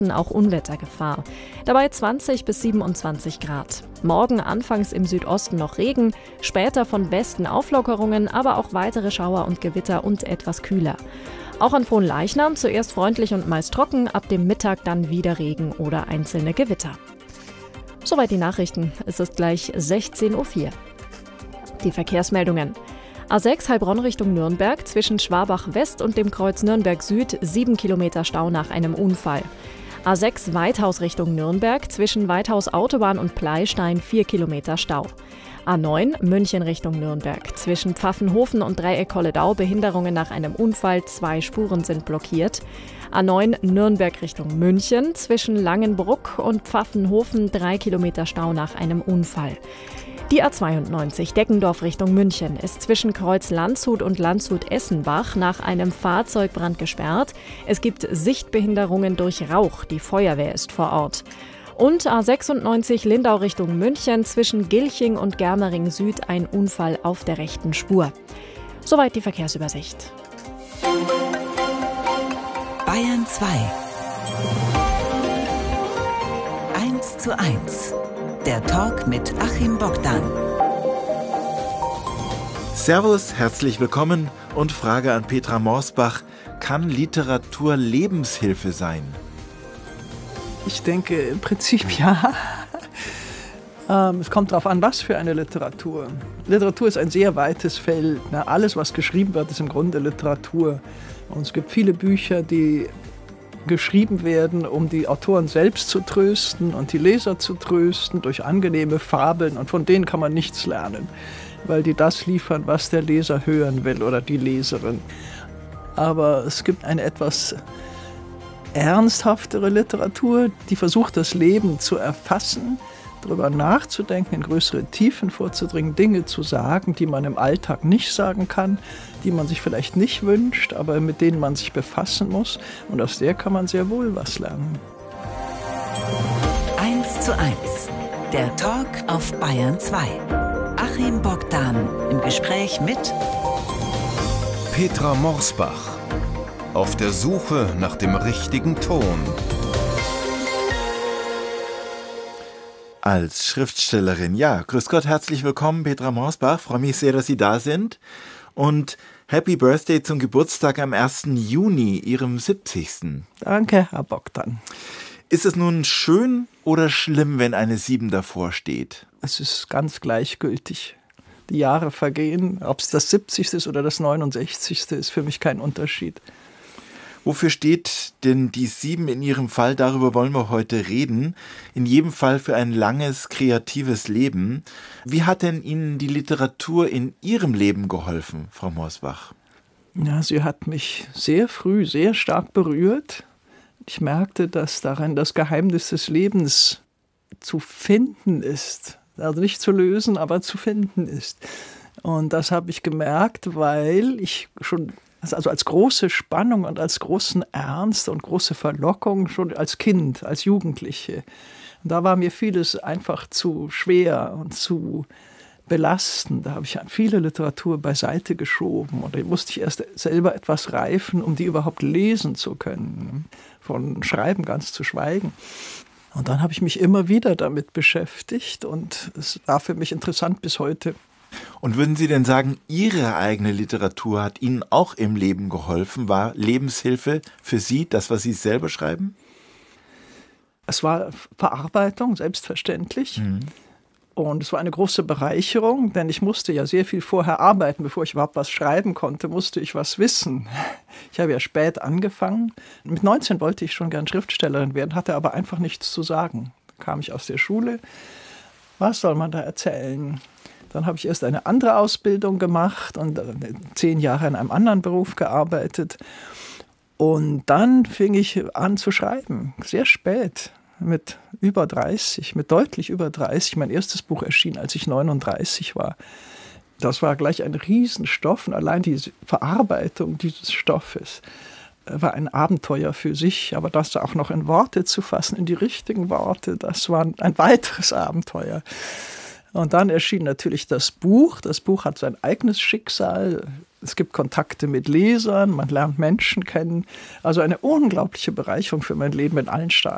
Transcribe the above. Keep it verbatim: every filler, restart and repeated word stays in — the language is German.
auch Unwettergefahr. Dabei zwanzig bis siebenundzwanzig Grad. Morgen anfangs im Südosten noch Regen, später von Westen Auflockerungen, aber auch weitere Schauer und Gewitter und etwas kühler. Auch an Fronleichnam zuerst freundlich und meist trocken, ab dem Mittag dann wieder Regen oder einzelne Gewitter. Soweit die Nachrichten. Es ist gleich sechzehn Uhr vier. Die Verkehrsmeldungen. A sechs Heilbronn Richtung Nürnberg zwischen Schwabach West und dem Kreuz Nürnberg Süd sieben Kilometer Stau nach einem Unfall. A sechs Weithaus Richtung Nürnberg zwischen Weithaus Autobahn und Pleistein vier Kilometer Stau. A neun München Richtung Nürnberg zwischen Pfaffenhofen und Dreieck Kolledau Behinderungen nach einem Unfall, zwei Spuren sind blockiert. A neun Nürnberg Richtung München zwischen Langenbruck und Pfaffenhofen drei Kilometer Stau nach einem Unfall. Die A zweiundneunzig Deckendorf Richtung München ist zwischen Kreuz Landshut und Landshut-Essenbach nach einem Fahrzeugbrand gesperrt. Es gibt Sichtbehinderungen durch Rauch, die Feuerwehr ist vor Ort. Und A sechsundneunzig Lindau Richtung München zwischen Gilching und Germering Süd ein Unfall auf der rechten Spur. Soweit die Verkehrsübersicht. Bayern zwei. eins zu eins. Der Talk mit Achim Bogdan. Servus, herzlich willkommen und Frage an Petra Morsbach. Kann Literatur Lebenshilfe sein? Ich denke im Prinzip ja. ähm, es kommt darauf an, was für eine Literatur. Literatur ist ein sehr weites Feld. Na, alles, was geschrieben wird, ist im Grunde Literatur. Und es gibt viele Bücher, die geschrieben werden, um die Autoren selbst zu trösten und die Leser zu trösten durch angenehme Fabeln. Und von denen kann man nichts lernen, weil die das liefern, was der Leser hören will oder die Leserin. Aber es gibt eine etwas ernsthaftere Literatur, die versucht, das Leben zu erfassen, darüber nachzudenken, in größere Tiefen vorzudringen, Dinge zu sagen, die man im Alltag nicht sagen kann, die man sich vielleicht nicht wünscht, aber mit denen man sich befassen muss. Und aus der kann man sehr wohl was lernen. eins zu eins. Der Talk auf Bayern zwei. Achim Bogdan im Gespräch mit Petra Morsbach. Auf der Suche nach dem richtigen Ton. Als Schriftstellerin, ja, grüß Gott, herzlich willkommen, Petra Morsbach. Freue mich sehr, dass Sie da sind. Und Happy Birthday zum Geburtstag am ersten Juni, Ihrem siebzigsten Danke, Herr Bogdan. Ist es nun schön oder schlimm, wenn eine sieben davor steht? Es ist ganz gleichgültig. Die Jahre vergehen, ob es das siebzigste ist oder das neunundsechzigste, ist für mich kein Unterschied. Wofür steht denn die sieben in Ihrem Fall? Darüber wollen wir heute reden. In jedem Fall für ein langes, kreatives Leben. Wie hat denn Ihnen die Literatur in Ihrem Leben geholfen, Frau Morsbach? Ja, sie hat mich sehr früh, sehr stark berührt. Ich merkte, dass darin das Geheimnis des Lebens zu finden ist. Also nicht zu lösen, aber zu finden ist. Und das habe ich gemerkt, weil ich schon also als große Spannung und als großen Ernst und große Verlockung schon als Kind, als Jugendliche. Und da war mir vieles einfach zu schwer und zu belastend. Da habe ich viele Literatur beiseite geschoben und da musste ich erst selber etwas reifen, um die überhaupt lesen zu können. Von Schreiben ganz zu schweigen. Und dann habe ich mich immer wieder damit beschäftigt und es war für mich interessant bis heute. Und würden Sie denn sagen, Ihre eigene Literatur hat Ihnen auch im Leben geholfen? War Lebenshilfe für Sie das, was Sie selber schreiben? Es war Verarbeitung, selbstverständlich. Mhm. Und es war eine große Bereicherung, denn ich musste ja sehr viel vorher arbeiten. Bevor ich überhaupt was schreiben konnte, musste ich was wissen. Ich habe ja spät angefangen. Mit neunzehn wollte ich schon gern Schriftstellerin werden, hatte aber einfach nichts zu sagen. Da kam ich aus der Schule. Was soll man da erzählen? Dann habe ich erst eine andere Ausbildung gemacht und zehn Jahre in einem anderen Beruf gearbeitet. Und dann fing ich an zu schreiben, sehr spät, mit über dreißig, mit deutlich über dreißig. Mein erstes Buch erschien, als ich neununddreißig war. Das war gleich ein Riesenstoff und allein die Verarbeitung dieses Stoffes war ein Abenteuer für sich. Aber das auch noch in Worte zu fassen, in die richtigen Worte, das war ein weiteres Abenteuer. Und dann erschien natürlich das Buch. Das Buch hat sein eigenes Schicksal. Es gibt Kontakte mit Lesern, man lernt Menschen kennen. Also eine unglaubliche Bereicherung für mein Leben in allen Stadien.